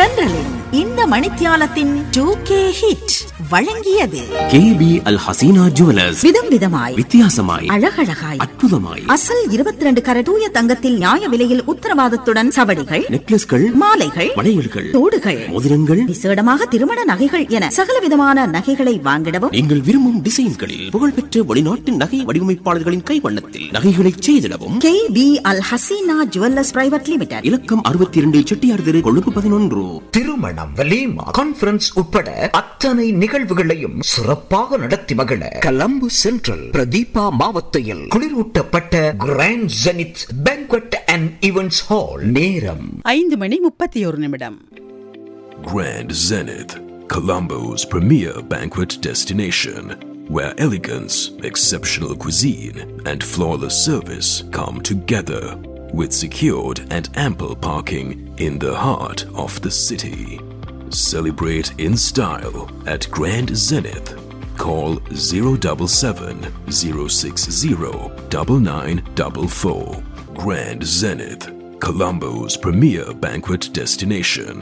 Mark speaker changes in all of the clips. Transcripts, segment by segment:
Speaker 1: தென்றலின் இந்த மணித்தியாலத்தின் 2K hit வழங்கியது
Speaker 2: KB Al Hasina Jewelers.
Speaker 1: விதம் விதமாய்,
Speaker 2: வித்தியாசமாய்,
Speaker 1: அழகழகாய்,
Speaker 2: அற்புதமாய்,
Speaker 1: அசல் 22 கரட் தூய தங்கத்தில் நியாய விலையில் உத்தரவாதத்துடன் சவடிகள்,
Speaker 2: நெக்லஸ்கள்,
Speaker 1: மாலைகள்,
Speaker 2: வளையல்கள்,
Speaker 1: தோடுகள்,
Speaker 2: மோதிரங்கள்,
Speaker 1: விசேடமாக திருமண நகைகள் என சகல விதமான நகைகளை வாங்கிடவும்
Speaker 2: நீங்கள் விரும்பும் டிசைன்களில் புகழ்பெற்ற வெளிநாட்டு நகை வடிவமைப்பாளர்களின் கைவண்ணத்தில் நகைகளை செய்திடவும்
Speaker 1: KB Al Hasina Jewelers Private Limited.
Speaker 2: இலக்கம் 62 செட்டியார் தெரு, கொழும்பு 11.
Speaker 3: திருமணம், வலீமா, கான்ஃபரன்ஸ் உட்பட அத்தனை நிகழ்வுகளையும் சிறப்பாக நடத்தி மகிழ கொலம்பு சென்ட்ரல் பிரதீபா மாவட்டத்தில் குளிரூட்டப்பட்ட grand zenith banquet and events hall. நேரம்
Speaker 1: 5:31.
Speaker 4: Grand Zenith, Colombo's premier banquet destination, where elegance, exceptional cuisine, and flawless service come together, with secured and ample parking in the heart of the city. Celebrate in style at Grand Zenith. Call 077 060 9944. Grand Zenith, Colombo's premier banquet destination.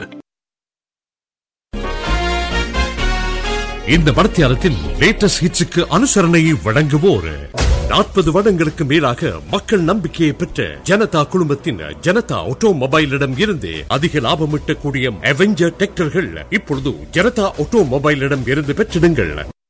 Speaker 5: இந்த மணித்தியாலத்தில் latest ஹிட்ஸுக்கு அனுசரணையை வழங்குவோர் 40 வருடங்களுக்கு மேலாக மக்கள் நம்பிக்கையை பெற்ற ஜனதா குழுமத்தின் ஜனதா ஆட்டோமொபைலிடம் இருந்து அதிக லாபம் ஈட்டக்கூடிய அவெஞ்சர் டிராக்டர்கள் இப்பொழுது ஜனதா ஆட்டோமொபைலிடம் இருந்து பெற்றிடுங்கள்.